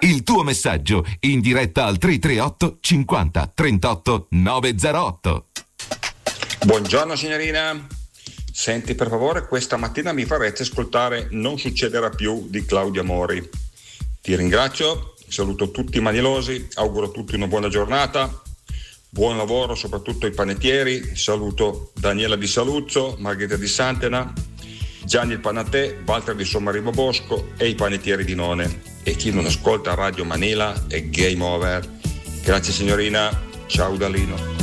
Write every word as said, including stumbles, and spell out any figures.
Il tuo messaggio in diretta al tre tre otto cinquanta trentotto novecentotto. Buongiorno signorina. Senti, per favore, questa mattina mi farete ascoltare Non succederà più di Claudia Mori. Ti ringrazio, saluto tutti i manilosi, auguro a tutti una buona giornata, buon lavoro soprattutto ai panettieri, saluto Daniela di Saluzzo, Margherita di Santena, Gianni il Panatè, Walter di Sommarimo Bosco e i panettieri di None. E chi non ascolta Radio Manila è game over. Grazie signorina, ciao Dalino.